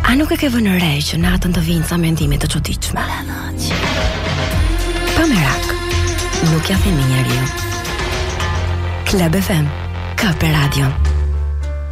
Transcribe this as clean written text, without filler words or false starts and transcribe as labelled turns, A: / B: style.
A: A nuk e ke vënë re që natën të vinë sa mendime të çuditshme? Pa merak, nuk ja themi njeriu. Club FM, ka për radio.